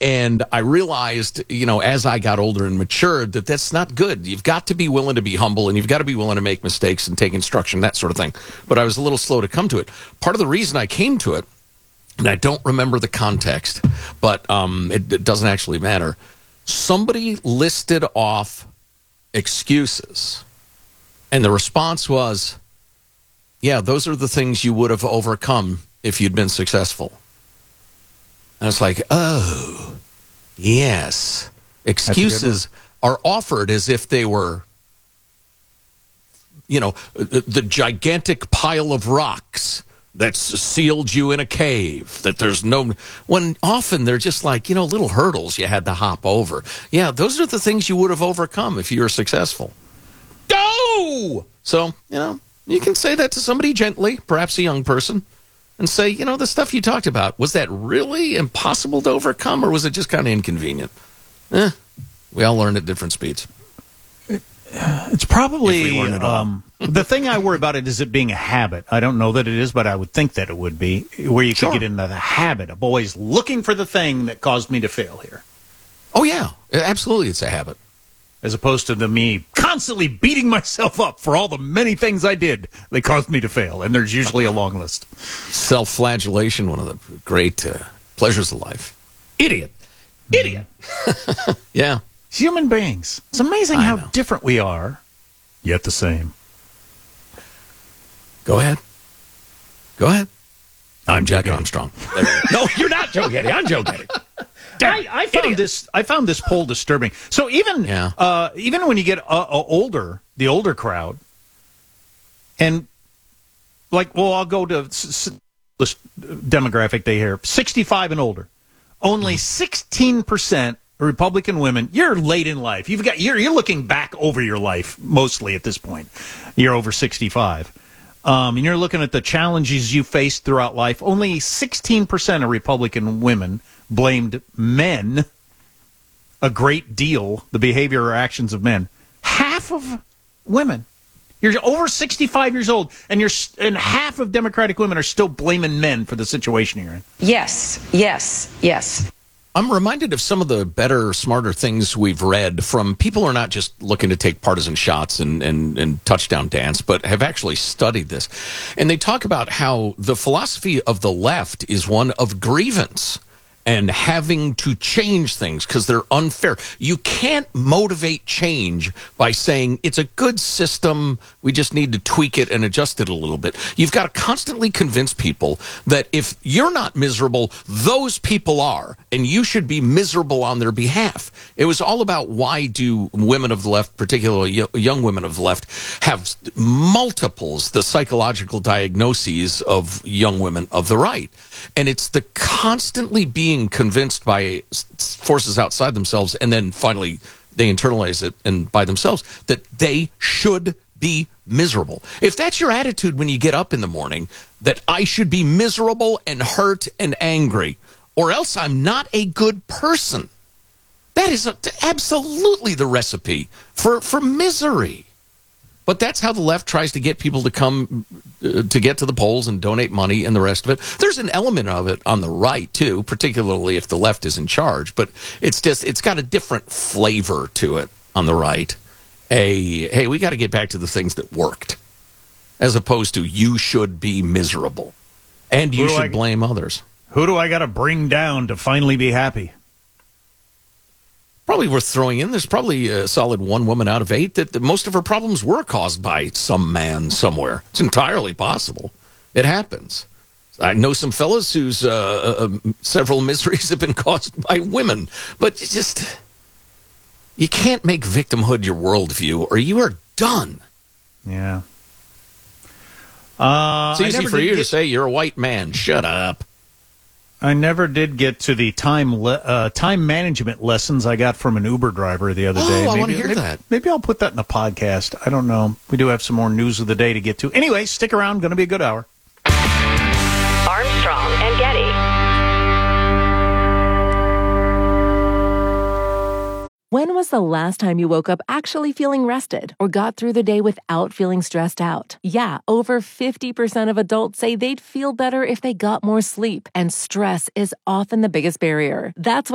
And I realized, as I got older and matured, that that's not good. You've got to be willing to be humble, and you've got to be willing to make mistakes and take instruction, that sort of thing. But I was a little slow to come to it. Part of the reason I came to it, and I don't remember the context, but it doesn't actually matter. Somebody listed off excuses, and the response was, yeah, those are the things you would have overcome if you'd been successful. And it's like, oh, yes. Excuses are offered as if they were, the gigantic pile of rocks that's sealed you in a cave, that there's no, when often they're just like, little hurdles you had to hop over. Yeah, those are the things you would have overcome if you were successful. Go! So, you can say that to somebody gently, perhaps a young person, and say, the stuff you talked about, was that really impossible to overcome, or was it just kind of inconvenient? We all learn at different speeds. It's probably the thing I worry about is it being a habit. I don't know that it is, but I would think that it would be, where you could get into the habit of always looking for the thing that caused me to fail here. Oh, yeah. Absolutely, it's a habit. As opposed to me constantly beating myself up for all the many things I did that caused me to fail. And there's usually a long list. Self-flagellation, one of the great pleasures of life. Idiot. Yeah. Human beings. It's amazing how different we are, yet the same. Go ahead. I'm Jack Armstrong. No, you're not Joe Getty. I'm Joe Getty. I found this poll disturbing. So even when you get older, the older crowd, and I'll go to this demographic they hear 65 and older. Only 16% Republican women. You're late in life. You're looking back over your life mostly at this point. You're over 65. And you're looking at the challenges you faced throughout life. Only 16% of Republican women blamed men a great deal, the behavior or actions of men. Half of women. You're over 65 years old, and half of Democratic women are still blaming men for the situation you're in. Yes. I'm reminded of some of the better, smarter things we've read from people who are not just looking to take partisan shots and touchdown dance, but have actually studied this. And they talk about how the philosophy of the left is one of grievance and having to change things because they're unfair. You can't motivate change by saying it's a good system, we just need to tweak it and adjust it a little bit. You've got to constantly convince people that if you're not miserable, those people are, and you should be miserable on their behalf. It was all about why do women of the left, particularly young women of the left, have multiples the psychological diagnoses of young women of the right. And it's the constantly being convinced by forces outside themselves, and then finally they internalize it and by themselves, that they should be miserable. If that's your attitude when you get up in the morning, that I should be miserable and hurt and angry, or else I'm not a good person, that is absolutely the recipe for misery. But that's how the left tries to get people to come to get to the polls and donate money and the rest of it. There's an element of it on the right, too, particularly if the left is in charge. But it's got a different flavor to it on the right. Hey, we got to get back to the things that worked, as opposed to you should be miserable and you should blame others. Who do I got to bring down to finally be happy? Probably worth throwing in. There's probably a solid one woman out of 8 that most of her problems were caused by some man somewhere. It's entirely possible. It happens. I know some fellas whose several miseries have been caused by women. But you can't make victimhood your worldview or you are done. Yeah. It's easy for you to say you're a white man. Shut up. I never did get to the time management lessons I got from an Uber driver the other day. I want to hear that. Maybe I'll put that in the podcast. I don't know. We do have some more news of the day to get to. Anyway, stick around. Going to be a good hour. Armstrong and Getty. When was the last time you woke up actually feeling rested or got through the day without feeling stressed out? Yeah, over 50% of adults say they'd feel better if they got more sleep, and stress is often the biggest barrier. That's